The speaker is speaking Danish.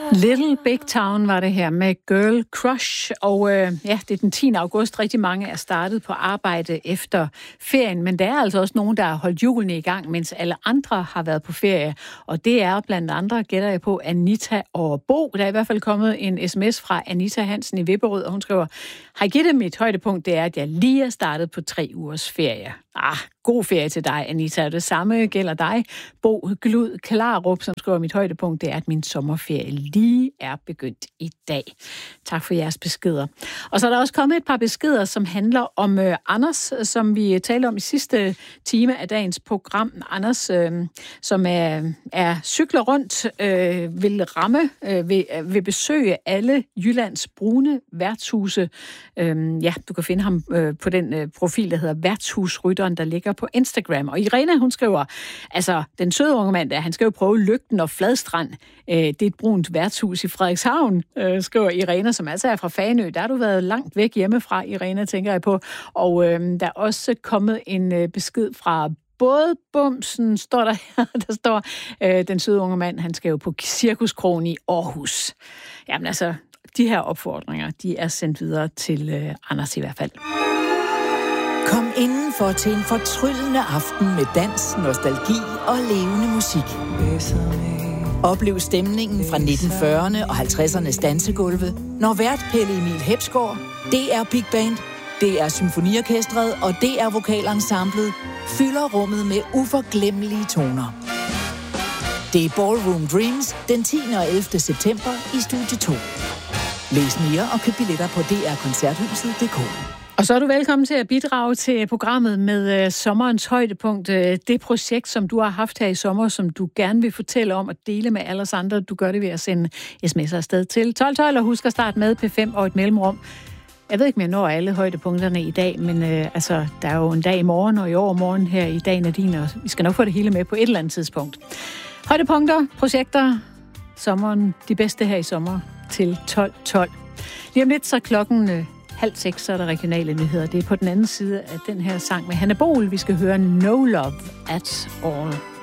Little Big Town var det her med Girl Crush, og det er den 10. august. Rigtig mange er startet på arbejde efter ferien, men der er altså også nogen, der har holdt hjulene i gang, mens alle andre har været på ferie. Og det er blandt andre, gætter jeg på, Anita og Bo. Der er i hvert fald kommet en sms fra Anita Hansen i Vipperød, og hun skriver: Hej Gitte, mit højdepunkt det er, at jeg lige er startet på 3 ugers ferie. God ferie til dig, Anita. Det samme gælder dig, Bo Glud Klarup, som skriver: mit højdepunkt det er, at min sommerferie lige er begyndt i dag. Tak for jeres beskeder. Og så er der også kommet et par beskeder, som handler om Anders, som vi talte om i sidste time af dagens program. Anders, som er cykler rundt, vil besøge alle Jyllands brune værtshuse. Du kan finde ham på den profil, der hedder Værtshusrytteren, der ligger på Instagram. Og Irene, hun skriver, altså den søde unge mand der, han skal jo prøve Lygten og Fladstrand. Det er et brunt værtshus i Frederikshavn, skriver Irene, som altså er fra Fanø. Der har du været langt væk hjemmefra, Irene, tænker jeg på. Og der er også kommet en besked fra Bådbumsen, står der her. Der står, den søde unge mand, han skal jo på Cirkuskrogen i Aarhus. Jamen altså, de her opfordringer, de er sendt videre til Anders i hvert fald. Kom indenfor til en fortryllende aften med dans, nostalgi og levende musik. Oplev stemningen fra 1940'erne og 50'ernes dansegulve, når vært Pelle Emil Hepsgaard, DR Big Band, DR Symfoniorkestret og DR Vokalensemblet fylder rummet med uforglemmelige toner. Det er Ballroom Dreams den 10. og 11. september i Studie 2. Læs mere og køb billetter på drkoncerthuset.dk. Og så er du velkommen til at bidrage til programmet med sommerens højdepunkt. Det projekt, som du har haft her i sommer, som du gerne vil fortælle om og dele med alle os andre. Du gør det ved at sende sms'er afsted til 1212, og husk at starte med P5 og et mellemrum. Jeg ved ikke, om jeg når alle højdepunkterne i dag, men der er jo en dag i morgen og i overmorgen her i dag, Nadine, og vi skal nok få det hele med på et eller andet tidspunkt. Højdepunkter, projekter, sommeren, de bedste her i sommer til 1212. Lige om lidt så klokken 5:30, så er der regionale nyheder. Det er på den anden side af den her sang med Hanne Bol. Vi skal høre No Love at All.